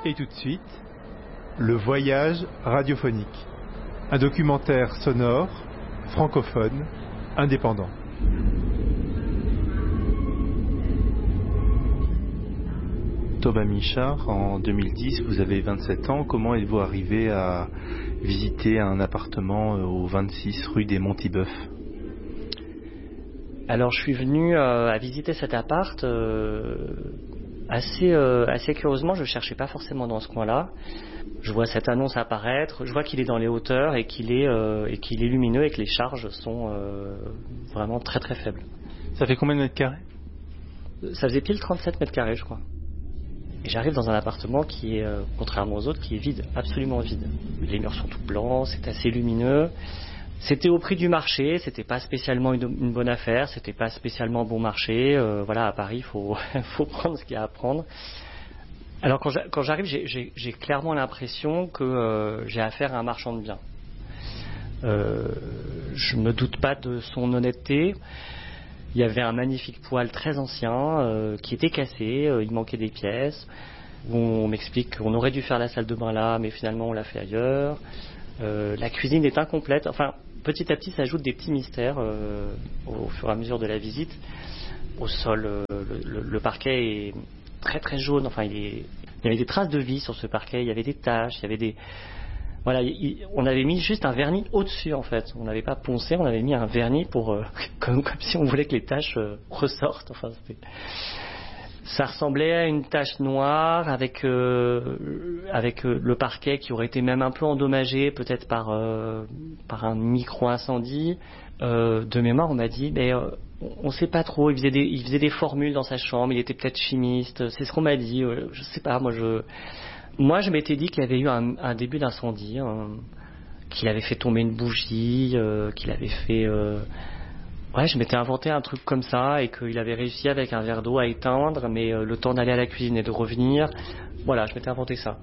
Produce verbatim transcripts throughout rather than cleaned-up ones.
Et tout de suite, le voyage radiophonique. Un documentaire sonore, francophone, indépendant. Thomas Michard, en deux mille dix, vous avez vingt-sept ans. Comment êtes-vous arrivé à visiter un appartement au vingt-six rue des Montiboeuf ? Alors je suis venu euh, à visiter cet appart euh, assez, euh, assez curieusement. Je ne cherchais pas forcément dans ce coin-là. Je vois cette annonce apparaître, je vois qu'il est dans les hauteurs et qu'il est, euh, et qu'il est lumineux et que les charges sont euh, vraiment très très faibles. Ça fait combien de mètres carrés ? Ça faisait pile trente-sept mètres carrés, je crois. Et j'arrive dans un appartement qui est, euh, contrairement aux autres, qui est vide, absolument vide. Les murs sont tout blancs, c'est assez lumineux. C'était au prix du marché, c'était pas spécialement une, une bonne affaire, c'était pas spécialement bon marché. Euh, voilà, à Paris, il faut, faut prendre ce qu'il y a à prendre. Alors quand, quand j'arrive, j'ai, j'ai, j'ai clairement l'impression que euh, j'ai affaire à un marchand de biens. Euh, je me doute pas de son honnêteté. Il y avait un magnifique poêle très ancien euh, qui était cassé, euh, il manquait des pièces. On m'explique qu'on aurait dû faire la salle de bain là, mais finalement on l'a fait ailleurs. Euh, la cuisine est incomplète. Enfin, petit à petit, ça ajoute des petits mystères euh, au fur et à mesure de la visite. Au sol, euh, le, le, le parquet est très très jaune. Enfin, il, est... il y avait des traces de vie sur ce parquet. Il y avait des taches. Il y avait des voilà. Il... on avait mis juste un vernis au-dessus en fait. On n'avait pas poncé. On avait mis un vernis pour euh, comme comme si on voulait que les taches euh, ressortent. Enfin, c'était... Ça ressemblait à une tache noire avec euh, avec euh, le parquet qui aurait été même un peu endommagé, peut-être par euh, par un micro incendie. Euh, de mémoire, on m'a dit, mais euh, on sait pas trop. Il faisait des il faisait des formules dans sa chambre. Il était peut-être chimiste. C'est ce qu'on m'a dit. Euh, je sais pas. Moi, je moi je m'étais dit qu'il y avait eu un, un début d'incendie, hein, qu'il avait fait tomber une bougie, euh, qu'il avait fait euh, Ouais, je m'étais inventé un truc comme ça et qu'il avait réussi avec un verre d'eau à éteindre, mais euh, le temps d'aller à la cuisine et de revenir, voilà, je m'étais inventé ça.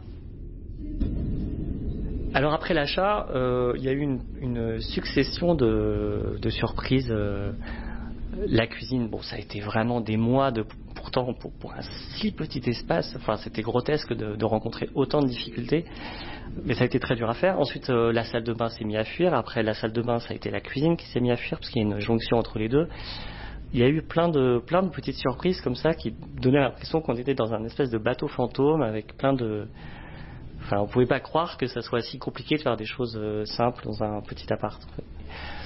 Alors après l'achat, euh, il y a eu une, une succession de, de surprises. Euh, la cuisine, bon, ça a été vraiment des mois de, pourtant pour, pour un si petit espace, enfin c'était grotesque de, de rencontrer autant de difficultés. Mais ça a été très dur à faire. Ensuite, euh, la salle de bain s'est mise à fuir. Après la salle de bain, ça a été la cuisine qui s'est mise à fuir parce qu'il y a une jonction entre les deux. Il y a eu plein de plein de petites surprises comme ça qui donnaient l'impression qu'on était dans un espèce de bateau fantôme avec plein de. Enfin, on pouvait pas croire que ça soit si compliqué de faire des choses euh, simples dans un petit appart. En fait.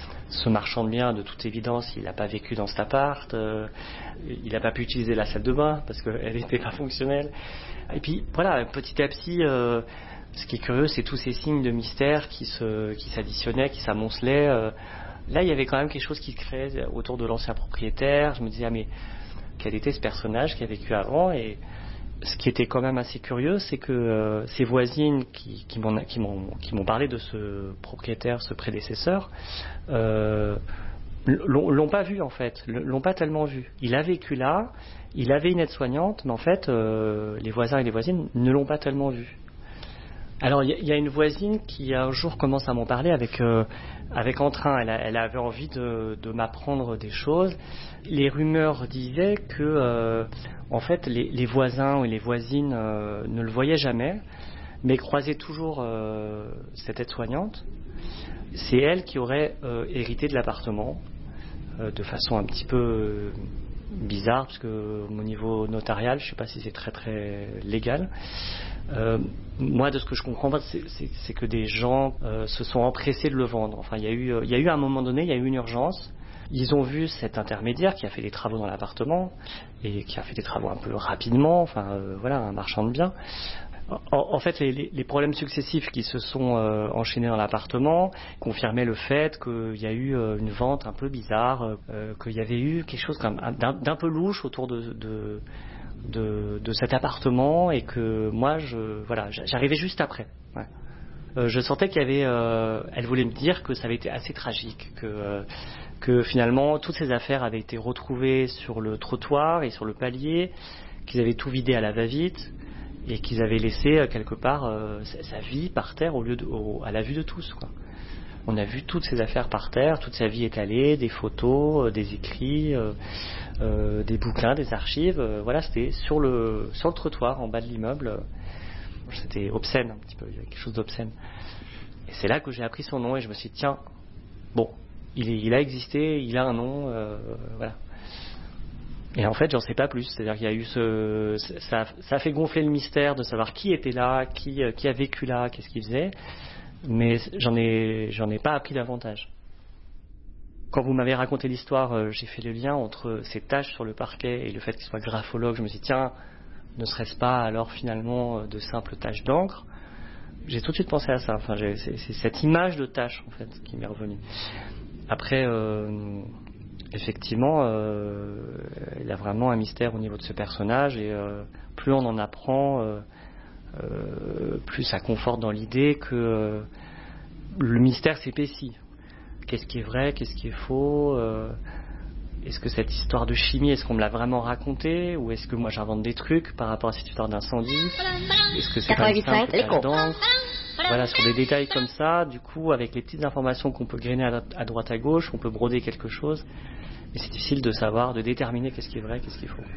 Ce marchand de biens, de toute évidence, il n'a pas vécu dans cet appart. Euh, il n'a pas pu utiliser la salle de bain parce qu'elle n'était pas fonctionnelle. Et puis voilà, petit à petit. Euh, Ce qui est curieux, c'est tous ces signes de mystère qui, se, qui s'additionnaient, qui s'amoncelaient. Euh, là, il y avait quand même quelque chose qui se créait autour de l'ancien propriétaire. Je me disais, ah mais quel était ce personnage qui a vécu avant ? Et ce qui était quand même assez curieux, c'est que euh, ces voisines qui, qui, m'ont, qui, m'ont, qui m'ont parlé de ce propriétaire, ce prédécesseur, euh, l'ont, l'ont pas vu en fait, l'ont pas tellement vu. Il a vécu là, il avait une aide-soignante, mais en fait, euh, les voisins et les voisines ne l'ont pas tellement vu. Alors il y, y a une voisine qui un jour commence à m'en parler avec euh, avec entrain. Elle, a, elle avait envie de, de m'apprendre des choses. Les rumeurs disaient que euh, en fait les, les voisins ou les voisines euh, ne le voyaient jamais, mais croisaient toujours euh, cette aide-soignante. C'est elle qui aurait euh, hérité de l'appartement euh, de façon un petit peu euh, bizarre parce que au niveau notarial, je ne sais pas si c'est très très légal. Euh, moi, de ce que je comprends, c'est, c'est, c'est que des gens euh, se sont empressés de le vendre. Enfin, il y a eu, euh, il y a eu à un moment donné, il y a eu une urgence. Ils ont vu cet intermédiaire qui a fait des travaux dans l'appartement et qui a fait des travaux un peu rapidement. Enfin, euh, voilà, un marchand de biens. En, en fait, les, les, les problèmes successifs qui se sont euh, enchaînés dans l'appartement confirmaient le fait qu'il y a eu euh, une vente un peu bizarre, euh, qu'il y avait eu quelque chose quand même d'un, d'un peu louche autour de, de De, de cet appartement et que moi je voilà j'arrivais juste après ouais. euh, je sentais qu'il y avait euh, elle voulait me dire que ça avait été assez tragique que euh, que finalement toutes ces affaires avaient été retrouvées sur le trottoir et sur le palier, qu'ils avaient tout vidé à la va-vite et qu'ils avaient laissé euh, quelque part euh, sa, sa vie par terre au lieu de, au, à la vue de tous quoi. On a vu toutes ces affaires par terre, toute sa vie étalée, des photos, euh, des écrits, euh, euh, des bouquins, des archives. Euh, voilà, c'était sur le sur le trottoir, en bas de l'immeuble. c'était obscène un petit peu, il y avait quelque chose d'obscène. Et c'est là que j'ai appris son nom et je me suis dit, tiens, bon, il, est, il a existé, il a un nom, euh, voilà. Et en fait, j'en sais pas plus. C'est-à-dire qu'il y a eu ce, ça, ça a fait gonfler le mystère de savoir qui était là, qui, qui a vécu là, qu'est-ce qu'il faisait. Mais j'en ai, j'en ai pas appris davantage. Quand vous m'avez raconté l'histoire, euh, j'ai fait le lien entre ces taches sur le parquet et le fait qu'il soit graphologue. Je me suis dit, tiens, ne serait-ce pas alors finalement de simples taches d'encre? J'ai tout de suite pensé à ça. Enfin, j'ai, c'est, c'est cette image de tache en fait qui m'est revenue. Après. Euh, Effectivement, euh, il y a vraiment un mystère au niveau de ce personnage et euh, plus on en apprend, euh, euh, plus ça conforte dans l'idée que euh, le mystère s'épaissit. Qu'est-ce qui est vrai, qu'est-ce qui est faux euh, Est-ce que cette histoire de chimie, est-ce qu'on me l'a vraiment racontée ou est-ce que moi j'invente des trucs par rapport à cette histoire d'incendie? Est-ce que c'est pas une simple tache d'encre? Voilà, sur des détails comme ça, du coup, avec les petites informations qu'on peut grainer à droite à gauche, on peut broder quelque chose. Mais c'est difficile de savoir, de déterminer qu'est-ce qui est vrai, qu'est-ce qui est faux.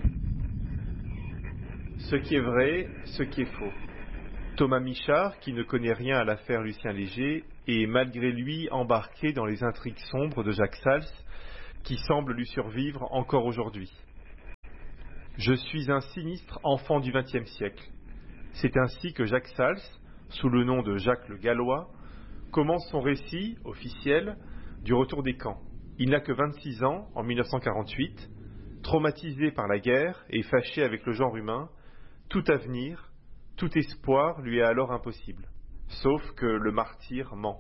Ce qui est vrai, ce qui est faux. Thomas Michard, qui ne connaît rien à l'affaire Lucien Léger, est malgré lui embarqué dans les intrigues sombres de Jacques Sals, qui semblent lui survivre encore aujourd'hui. Je suis un sinistre enfant du vingtième siècle. C'est ainsi que Jacques Sals, sous le nom de Jacques le Gallois, commence son récit officiel du retour des camps. Il n'a que vingt-six ans en mille neuf cent quarante-huit, traumatisé par la guerre et fâché avec le genre humain, tout avenir, tout espoir lui est alors impossible, sauf que le martyr ment.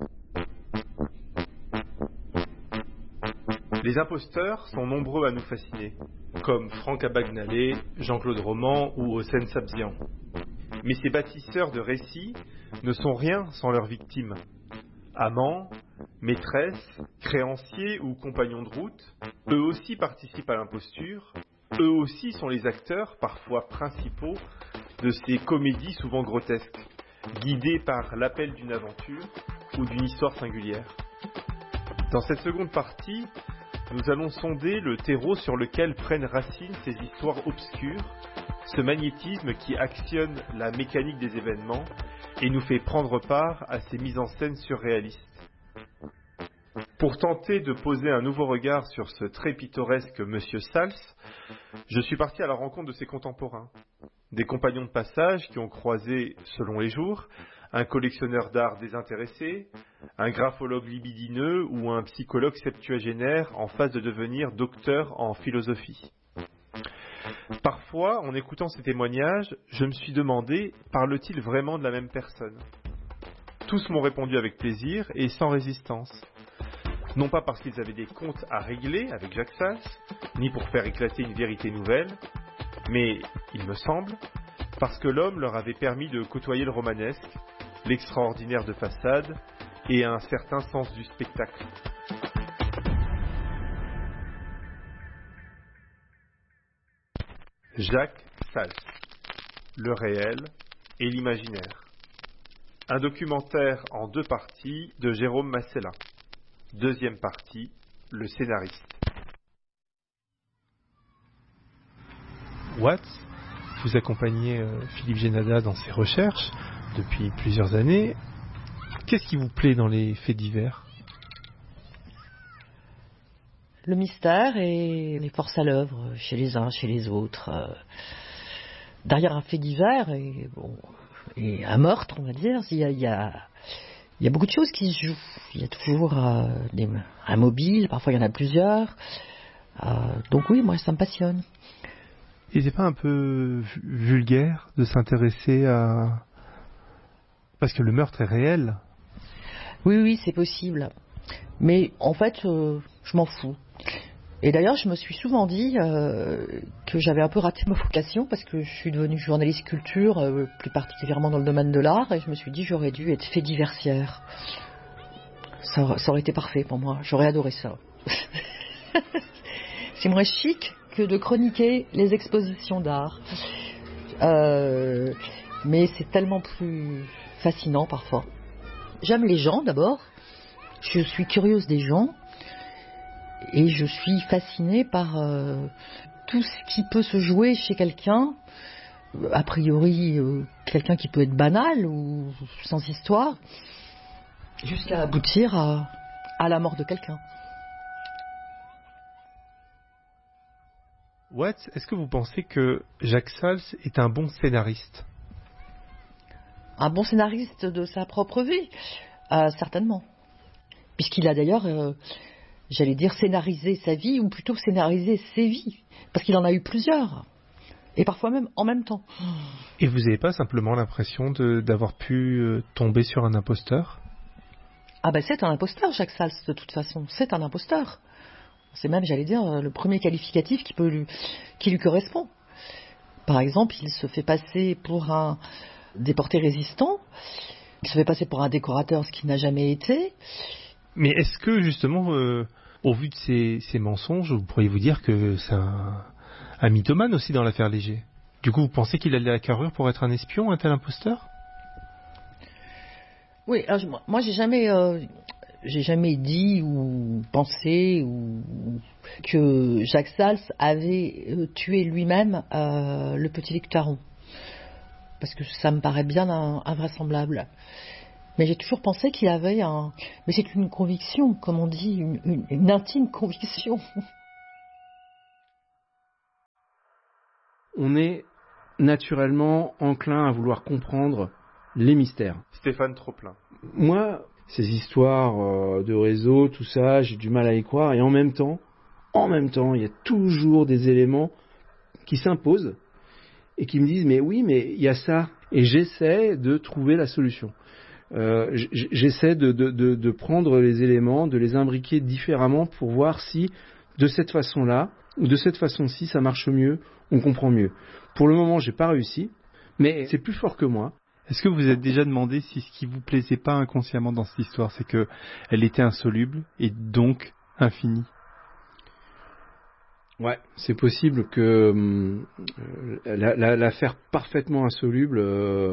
Les imposteurs sont nombreux à nous fasciner, comme Franck Abagnale, Jean-Claude Roman ou Hossein Sabzian. Mais ces bâtisseurs de récits ne sont rien sans leurs victimes. Amants, maîtresses, créanciers ou compagnons de route, eux aussi participent à l'imposture, eux aussi sont les acteurs, parfois principaux, de ces comédies souvent grotesques, guidées par l'appel d'une aventure ou d'une histoire singulière. Dans cette seconde partie, nous allons sonder le terreau sur lequel prennent racine ces histoires obscures, ce magnétisme qui actionne la mécanique des événements et nous fait prendre part à ces mises en scène surréalistes. Pour tenter de poser un nouveau regard sur ce très pittoresque Monsieur Sals, je suis parti à la rencontre de ses contemporains, des compagnons de passage qui ont croisé, selon les jours, un collectionneur d'art désintéressé, un graphologue libidineux ou un psychologue septuagénaire en phase de devenir docteur en philosophie. Parfois, en écoutant ces témoignages, je me suis demandé, parle-t-il vraiment de la même personne ? Tous m'ont répondu avec plaisir et sans résistance. Non pas parce qu'ils avaient des comptes à régler avec Jacques Sals, ni pour faire éclater une vérité nouvelle, mais, il me semble, parce que l'homme leur avait permis de côtoyer le romanesque, l'extraordinaire de façade et un certain sens du spectacle. Jacques Sals, le réel et l'imaginaire. Un documentaire en deux parties de Jérôme Massella. Deuxième partie, le scénariste. Watts, vous accompagnez euh, Philippe Génada dans ses recherches depuis plusieurs années. Qu'est-ce qui vous plaît dans les faits divers ? Le mystère et les forces à l'œuvre chez les uns, chez les autres. Euh, derrière un fait divers et, bon, et un meurtre, on va dire, il y a, il y a, il y a beaucoup de choses qui se jouent. Il y a toujours euh, des, un mobile, parfois il y en a plusieurs. Euh, donc oui, moi ça me passionne. Et c'est pas un peu vulgaire de s'intéresser à... Parce que le meurtre est réel. Oui, oui, c'est possible. Mais en fait, euh, je m'en fous. Et d'ailleurs, je me suis souvent dit euh, que j'avais un peu raté ma vocation parce que je suis devenue journaliste culture, euh, plus particulièrement dans le domaine de l'art, et je me suis dit j'aurais dû être fait diversière. Ça, ça aurait été parfait pour moi. J'aurais adoré ça. C'est moins chic que de chroniquer les expositions d'art. Euh, mais c'est tellement plus fascinant parfois. J'aime les gens d'abord. Je suis curieuse des gens. Et je suis fascinée par euh, tout ce qui peut se jouer chez quelqu'un a priori euh, quelqu'un qui peut être banal ou sans histoire, jusqu'à aboutir à, à la mort de quelqu'un. Watts, est-ce que vous pensez que Jacques Sals est un bon scénariste ? Un bon scénariste de sa propre vie, euh, certainement. Puisqu'il a d'ailleurs, euh, j'allais dire, scénarisé sa vie, ou plutôt scénarisé ses vies. Parce qu'il en a eu plusieurs. Et parfois même en même temps. Et vous n'avez pas simplement l'impression de, d'avoir pu euh, tomber sur un imposteur ? Ah ben c'est un imposteur, Jacques Sals, de toute façon. C'est un imposteur. C'est même, j'allais dire, le premier qualificatif qui, peut lui, qui lui correspond. Par exemple, il se fait passer pour un déporté résistant. Il se fait passer pour un décorateur, ce qu'il n'a jamais été. Mais est-ce que, justement, euh, au vu de ces, ces mensonges, vous pourriez vous dire que c'est un, un mythomane aussi dans l'affaire Léger ? Du coup, vous pensez qu'il a de la carrure pour être un espion, un tel imposteur ? Oui, alors, je- moi, j'ai jamais... Euh, j'ai jamais dit ou pensé ou que Jacques Sals avait euh, tué lui-même euh, le petit Lectaron. Parce que ça me paraît bien in- invraisemblable. Mais j'ai toujours pensé qu'il avait un... Mais c'est une conviction, comme on dit, une, une- une intime conviction. On est naturellement enclin à vouloir comprendre les mystères. Stéphane Troplin. Moi, ces histoires euh, de réseau, tout ça, j'ai du mal à y croire. Et en même temps, en même temps, il y a toujours des éléments qui s'imposent et qui me disent mais oui, mais il y a ça. Et j'essaie de trouver la solution. Euh, j- j'essaie de, de, de, de prendre les éléments, de les imbriquer différemment pour voir si de cette façon-là ou de cette façon-ci ça marche mieux, on comprend mieux. Pour le moment, j'ai pas réussi, mais c'est plus fort que moi. Est-ce que vous vous êtes déjà demandé si ce qui vous plaisait pas inconsciemment dans cette histoire, c'est que elle était insoluble et donc infinie ? Ouais, c'est possible que hum, euh, la, la, la faire parfaitement insoluble, euh,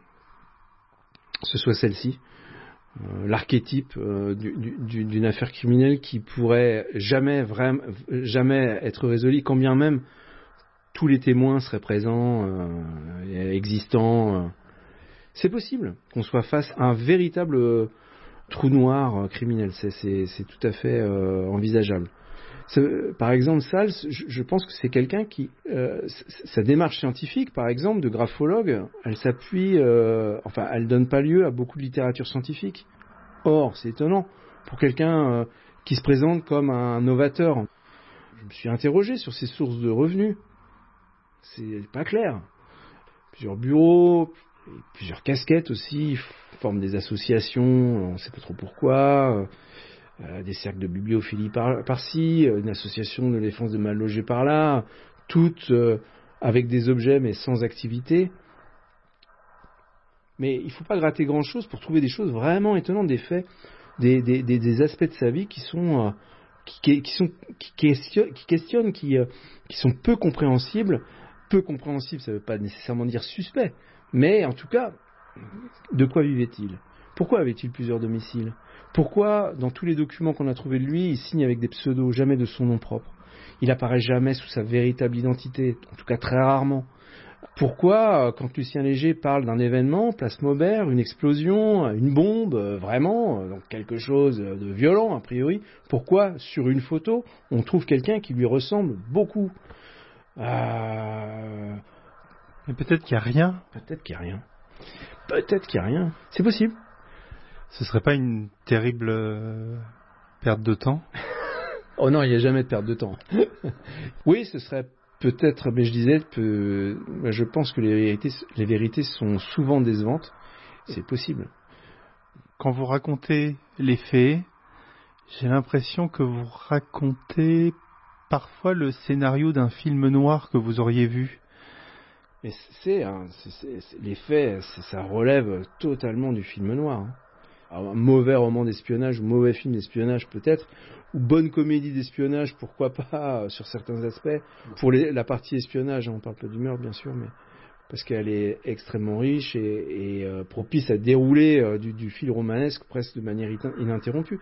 ce soit celle-ci. Euh, l'archétype euh, du, du, d'une affaire criminelle qui pourrait jamais, vraiment, jamais être résolue, quand bien même tous les témoins seraient présents, euh, existants. Euh. C'est possible qu'on soit face à un véritable euh, trou noir euh, criminel. C'est, c'est, c'est tout à fait euh, envisageable. C'est, par exemple, Sals, je, je pense que c'est quelqu'un qui, euh, sa démarche scientifique, par exemple, de graphologue, elle s'appuie, euh, enfin, elle donne pas lieu à beaucoup de littérature scientifique. Or, c'est étonnant pour quelqu'un euh, qui se présente comme un novateur. Je me suis interrogé sur ses sources de revenus. C'est pas clair. Plusieurs bureaux, plusieurs casquettes aussi, forment des associations, on ne sait pas trop pourquoi. Euh, des cercles de bibliophilie par, par-ci, une association de défense de mal logés par-là, toutes euh, avec des objets mais sans activité. Mais il ne faut pas gratter grand-chose pour trouver des choses vraiment étonnantes, des faits, des, des, des, des aspects de sa vie qui sont, euh, qui, qui, sont, qui, questionnent, qui, questionnent qui, euh, qui sont peu compréhensibles. Peu compréhensibles, ça ne veut pas nécessairement dire suspect, mais en tout cas, de quoi vivait-il ? Pourquoi avait-il plusieurs domiciles ? Pourquoi, dans tous les documents qu'on a trouvés de lui, il signe avec des pseudos, jamais de son nom propre ? Il apparaît jamais sous sa véritable identité, en tout cas très rarement. Pourquoi, quand Lucien Léger parle d'un événement, place Maubert, une explosion, une bombe, vraiment, donc quelque chose de violent a priori, pourquoi, sur une photo, on trouve quelqu'un qui lui ressemble beaucoup ? euh... Mais peut-être qu'il n'y a rien. Peut-être qu'il n'y a rien. Peut-être qu'il n'y a rien. C'est possible. Ce serait pas une terrible euh, perte de temps ? Oh non, il n'y a jamais de perte de temps. Oui, ce serait peut-être, mais je disais, peu, je pense que les vérités, les vérités sont souvent décevantes. C'est possible. Quand vous racontez les faits, j'ai l'impression que vous racontez parfois le scénario d'un film noir que vous auriez vu. Mais c'est, hein, c'est, c'est, c'est les faits, c'est, ça relève totalement du film noir. Hein. Alors, un mauvais roman d'espionnage, ou mauvais film d'espionnage peut-être, ou bonne comédie d'espionnage, pourquoi pas, euh, sur certains aspects. Pour les, la partie espionnage, hein, on parle pas du meurtre bien sûr, mais parce qu'elle est extrêmement riche et, et euh, propice à dérouler euh, du, du fil romanesque presque de manière ininterrompue.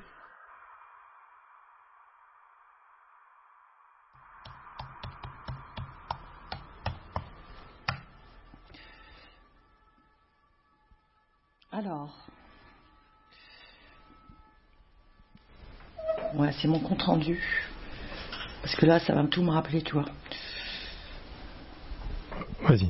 Alors. Ouais, c'est mon compte rendu. Parce que là, ça va tout me rappeler, tu vois. Vas-y.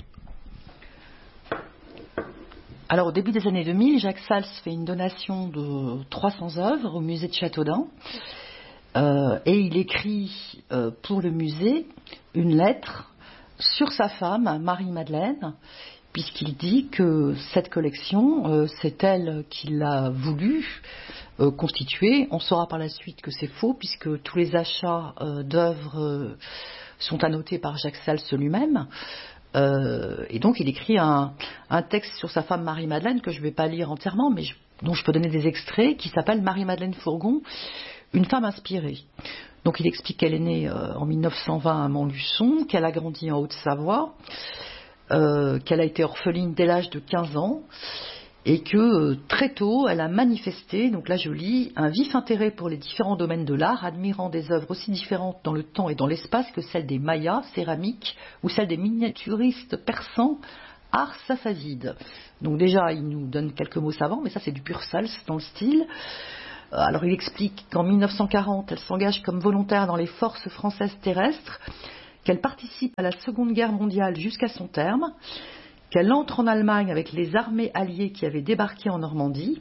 Alors, au début des années deux mille, Jacques Sals fait une donation de trois cents œuvres au musée de Châteaudun. Euh, et il écrit euh, pour le musée une lettre sur sa femme, Marie-Madeleine, puisqu'il dit que cette collection, euh, c'est elle qui l'a voulu euh, constituer. On saura par la suite que c'est faux, puisque tous les achats euh, d'œuvres euh, sont annotés par Jacques Sals lui-même. Euh, et donc il écrit un, un texte sur sa femme Marie-Madeleine, que je ne vais pas lire entièrement, mais je, dont je peux donner des extraits, qui s'appelle Marie-Madeleine Fourgon, une femme inspirée. Donc il explique qu'elle est née euh, en mille neuf cent vingt à Montluçon, qu'elle a grandi en Haute-Savoie, euh, qu'elle a été orpheline dès l'âge de quinze ans, et que euh, très tôt elle a manifesté, donc là je lis, un vif intérêt pour les différents domaines de l'art, admirant des œuvres aussi différentes dans le temps et dans l'espace que celles des Mayas, céramiques, ou celles des miniaturistes persans, art safavide. Donc déjà il nous donne quelques mots savants, mais ça c'est du pur Sals dans le style. Alors il explique qu'en mille neuf cent quarante, elle s'engage comme volontaire dans les forces françaises terrestres, qu'elle participe à la Seconde Guerre mondiale jusqu'à son terme, qu'elle entre en Allemagne avec les armées alliées qui avaient débarqué en Normandie.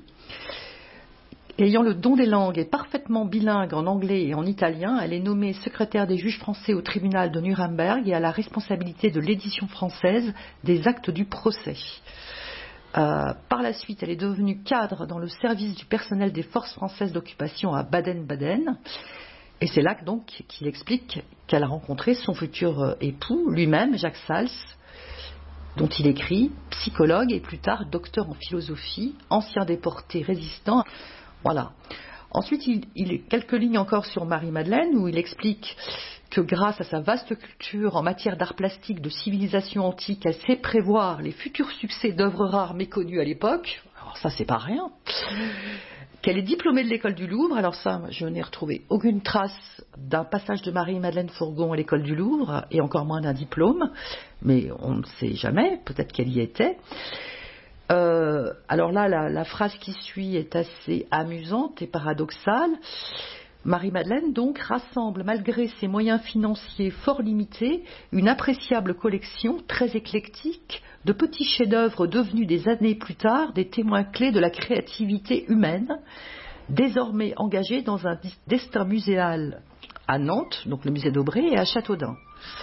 Ayant le don des langues et parfaitement bilingue en anglais et en italien, elle est nommée secrétaire des juges français au tribunal de Nuremberg et a la responsabilité de l'édition française des actes du procès. Euh, par la suite, elle est devenue cadre dans le service du personnel des forces françaises d'occupation à Baden-Baden. Et c'est là donc qu'il explique qu'elle a rencontré son futur époux, lui-même, Jacques Sals, dont il écrit, psychologue et plus tard docteur en philosophie, ancien déporté résistant. Voilà. Ensuite, il, il quelques lignes encore sur Marie-Madeleine, où il explique que grâce à sa vaste culture en matière d'art plastique, de civilisation antique, elle sait prévoir les futurs succès d'œuvres rares méconnues à l'époque. Alors ça, c'est pas rien. Qu'elle est diplômée de l'école du Louvre. Alors ça, je n'ai retrouvé aucune trace d'un passage de Marie-Madeleine Fourgon à l'école du Louvre, et encore moins d'un diplôme. Mais on ne sait jamais, peut-être qu'elle y était. Euh, alors là, la, la phrase qui suit est assez amusante et paradoxale. Marie-Madeleine, donc, rassemble, malgré ses moyens financiers fort limités, une appréciable collection très éclectique de petits chefs-d'œuvre devenus des années plus tard des témoins clés de la créativité humaine, désormais engagés dans un destin muséal à Nantes, donc le musée d'Aubray, et à Châteaudun.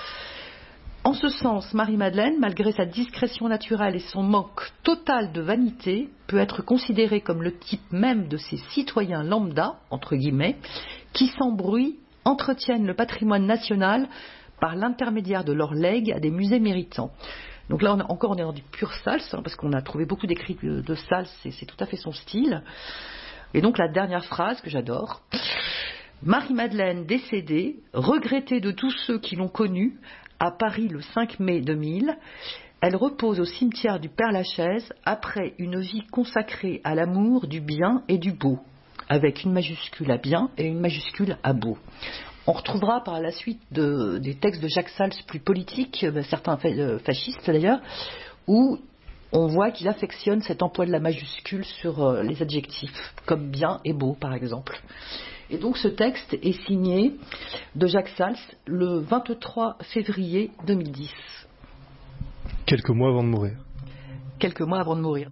En ce sens, Marie-Madeleine, malgré sa discrétion naturelle et son manque total de vanité, peut être considérée comme le type même de ces citoyens lambda, entre guillemets, qui sans bruit entretiennent le patrimoine national par l'intermédiaire de leurs legs à des musées méritants. Donc là, on a, encore, on est dans du pur Sals, hein, parce qu'on a trouvé beaucoup d'écrits de, de Sals, et c'est tout à fait son style. Et donc la dernière phrase que j'adore. Marie-Madeleine décédée, regrettée de tous ceux qui l'ont connue, à Paris le cinq mai deux mille, elle repose au cimetière du Père-Lachaise après une vie consacrée à l'amour du bien et du beau, avec une majuscule à bien et une majuscule à beau. On retrouvera par la suite de, des textes de Jacques Sals plus politiques, certains fascistes d'ailleurs, où on voit qu'il affectionne cet emploi de la majuscule sur les adjectifs, comme bien et beau par exemple. Et donc ce texte est signé de Jacques Sals le vingt-trois février deux mille dix. Quelques mois avant de mourir. Quelques mois avant de mourir.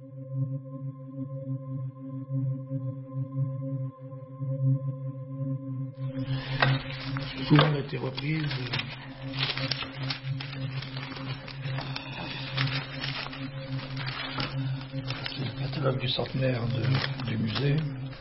Souvent a été reprise. C'est le catalogue du centenaire de, du musée.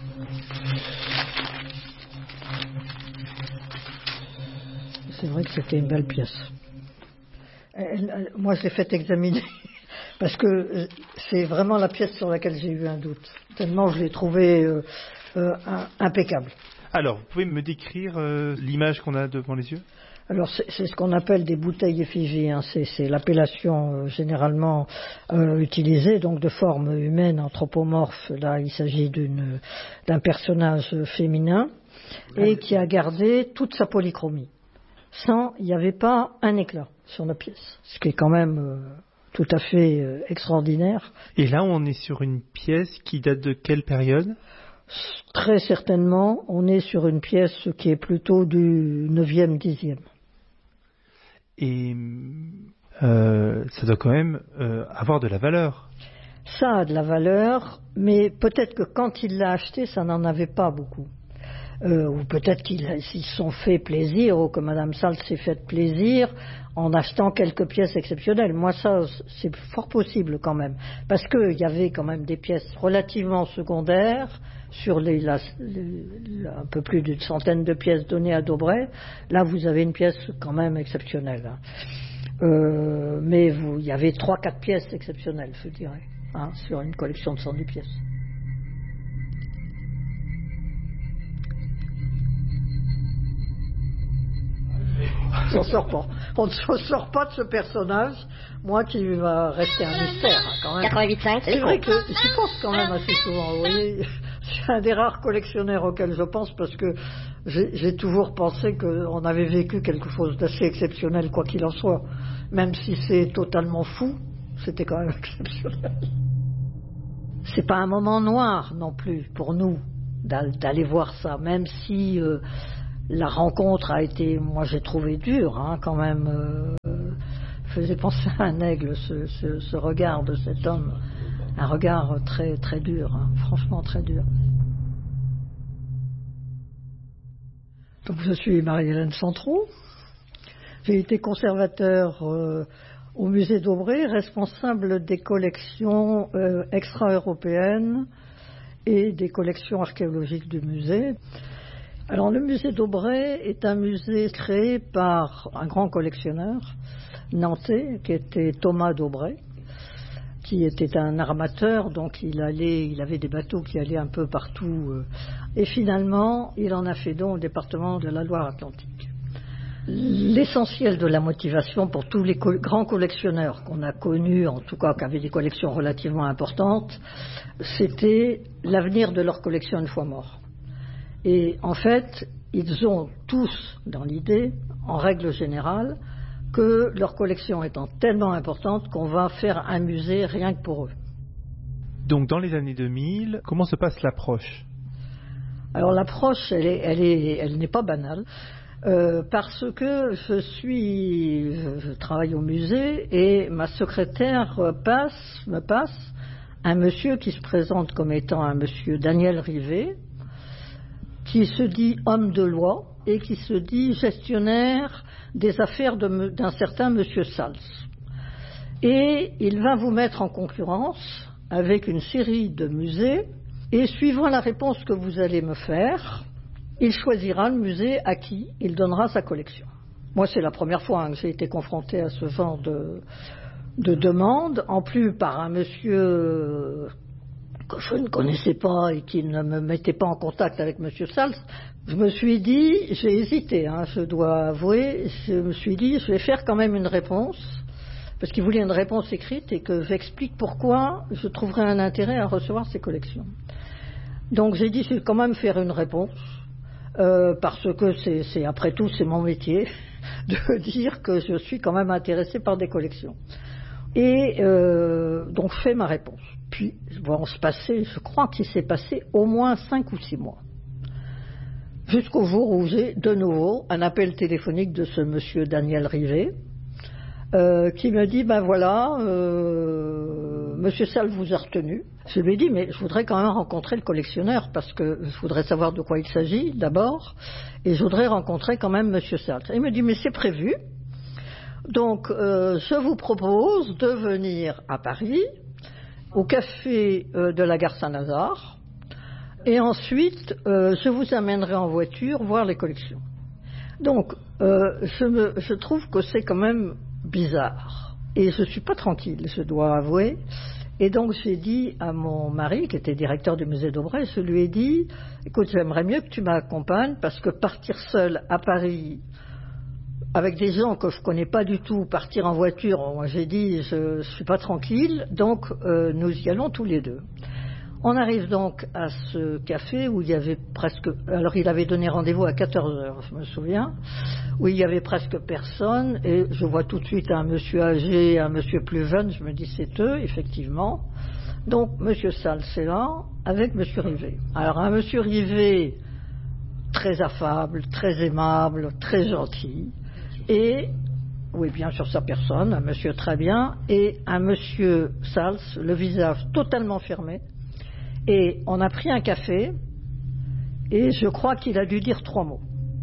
C'est vrai que c'était une belle pièce. Elle, elle, moi, je l'ai fait examiner parce que c'est vraiment la pièce sur laquelle j'ai eu un doute. Tellement je l'ai trouvée euh, euh, impeccable. Alors, vous pouvez me décrire euh, l'image qu'on a devant les yeux ? Alors, c'est, c'est ce qu'on appelle des bouteilles effigies. Hein. C'est, c'est l'appellation euh, généralement euh, utilisée, donc de forme humaine, anthropomorphe. Là, il s'agit d'une, d'un personnage féminin et qui a gardé toute sa polychromie. Sans, il n'y avait pas un éclat sur la pièce, ce qui est quand même euh, tout à fait euh, extraordinaire. Et là, on est sur une pièce qui date de quelle période ? Très certainement, on est sur une pièce qui est plutôt du neuvième, dixième. Et euh, ça doit quand même euh, avoir de la valeur. Ça a de la valeur, mais peut-être que quand il l'a acheté, ça n'en avait pas beaucoup. Euh, ou peut-être qu'ils s'y sont fait plaisir, ou que Madame Salt s'est fait plaisir en achetant quelques pièces exceptionnelles. Moi, ça, c'est fort possible quand même, parce qu'il y avait quand même des pièces relativement secondaires sur les, la, les, un peu plus d'une centaine de pièces données à Daubray. Là, vous avez une pièce quand même exceptionnelle. Euh, mais vous, il y avait trois, quatre pièces exceptionnelles, je dirais, hein, sur une collection de cent dix pièces. On s'en sort pas. On ne s'en sort pas de ce personnage, moi qui va rester un mystère hein, quand même. quatre-vingt-huit virgule cinq, c'est vrai que j'y pense quand même assez souvent. Vous voyez, c'est un des rares collectionneurs auxquels je pense parce que j'ai, j'ai toujours pensé qu'on avait vécu quelque chose d'assez exceptionnel, quoi qu'il en soit. Même si c'est totalement fou, c'était quand même exceptionnel. C'est pas un moment noir non plus pour nous d'aller voir ça, même si euh, la rencontre a été, moi j'ai trouvé dure, hein, quand même, euh, faisait penser à un aigle, ce, ce, ce regard de cet homme, un regard très très dur, hein, franchement très dur. Donc je suis Marie-Hélène Centreau, j'ai été conservateur euh, au musée d'Aubray, responsable des collections euh, extra-européennes et des collections archéologiques du musée. Alors le musée d'Aubray est un musée créé par un grand collectionneur nantais qui était Thomas d'Aubray, qui était un armateur, donc il allait, il avait des bateaux qui allaient un peu partout, euh, et finalement il en a fait don au département de la Loire-Atlantique. L'essentiel de la motivation pour tous les co- grands collectionneurs qu'on a connus, en tout cas qui avaient des collections relativement importantes, c'était l'avenir de leur collection une fois morts. Et en fait, ils ont tous dans l'idée, en règle générale, que leur collection étant tellement importante qu'on va faire un musée rien que pour eux. Donc dans les années deux mille, comment se passe l'approche ? Alors l'approche, elle est, elle est, elle n'est pas banale, euh, parce que je suis, je, je travaille au musée et ma secrétaire passe, me passe un monsieur qui se présente comme étant un monsieur Daniel Rivet, qui se dit homme de loi et qui se dit gestionnaire des affaires de, d'un certain monsieur Sals. Et il va vous mettre en concurrence avec une série de musées et suivant la réponse que vous allez me faire, il choisira le musée à qui il donnera sa collection. Moi, c'est la première fois hein, que j'ai été confronté à ce genre de, de demande, en plus par un monsieur que je ne connaissais pas et qui ne me mettait pas en contact avec M. Sals. Je me suis dit, j'ai hésité, hein, je dois avouer, je me suis dit, je vais faire quand même une réponse, parce qu'il voulait une réponse écrite et que j'explique pourquoi je trouverais un intérêt à recevoir ces collections. Donc j'ai dit, je vais quand même faire une réponse, euh, parce que c'est, c'est après tout, c'est mon métier, de dire que je suis quand même intéressé par des collections. Et euh, donc je fais ma réponse. Puis, bon, se passer, je crois qu'il s'est passé au moins cinq ou six mois. Jusqu'au jour où j'ai de nouveau un appel téléphonique de ce monsieur Daniel Rivet, euh, qui me dit, ben voilà, euh, monsieur Sall vous a retenu. Je lui ai dit, mais je voudrais quand même rencontrer le collectionneur, parce que je voudrais savoir de quoi il s'agit, d'abord, et je voudrais rencontrer quand même monsieur Sall. Il me dit, mais c'est prévu. Donc, euh, je vous propose de venir à Paris, au café euh, de la gare Saint-Lazare, et ensuite, euh, je vous amènerai en voiture voir les collections. Donc, euh, je, me, je trouve que c'est quand même bizarre. Et je ne suis pas tranquille, je dois avouer. Et donc, j'ai dit à mon mari, qui était directeur du musée d'Aubray, je lui ai dit, écoute, j'aimerais mieux que tu m'accompagnes, parce que partir seul à Paris, avec des gens que je connais pas du tout, partir en voiture, moi j'ai dit je, je suis pas tranquille, donc euh, nous y allons tous les deux. On arrive donc à ce café où il y avait presque... Alors il avait donné rendez-vous à quatorze heures, je me souviens, où il y avait presque personne, et je vois tout de suite un monsieur âgé, un monsieur plus jeune, je me dis c'est eux, effectivement. Donc monsieur Sals est là, avec monsieur Rivet. Alors un monsieur Rivet très affable, très aimable, très gentil, et... Oui, bien sur sa personne, un monsieur très bien, et un monsieur Sals, le visage totalement fermé. Et on a pris un café, et je crois qu'il a dû dire trois mots.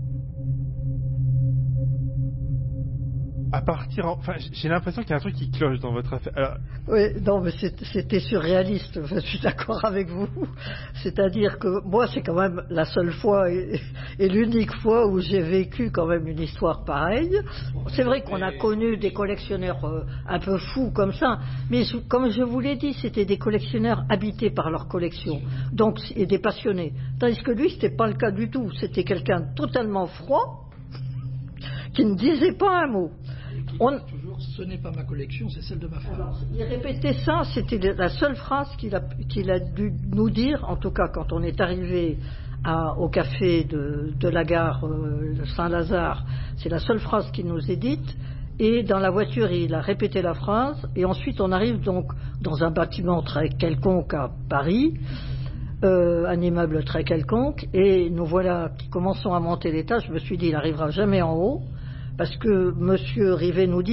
À partir, en... enfin, j'ai l'impression qu'il y a un truc qui cloche dans votre affaire. Alors... Oui, non, mais c'était surréaliste, je suis d'accord avec vous. C'est-à-dire que moi, c'est quand même la seule fois et, et l'unique fois où j'ai vécu quand même une histoire pareille. C'est vrai qu'on a connu des collectionneurs euh, un peu fous comme ça, mais je, comme je vous l'ai dit, c'était des collectionneurs habités par leur collection, donc et des passionnés. Tandis que lui, c'était pas le cas du tout. C'était quelqu'un de totalement froid qui ne disait pas un mot. On... Toujours, ce n'est pas ma collection, c'est celle de ma femme. Alors, il répétait ça, c'était la seule phrase qu'il a, qu'il a dû nous dire, en tout cas quand on est arrivé à, au café de, de la gare euh, de Saint-Lazare, c'est la seule phrase qu'il nous ait dite, et dans la voiture il a répété la phrase, et ensuite on arrive donc dans un bâtiment très quelconque à Paris, euh, un immeuble très quelconque, et nous voilà qui commençons à monter l'étage. Je me suis dit il n'arrivera jamais en haut, parce que monsieur Rivet nous dit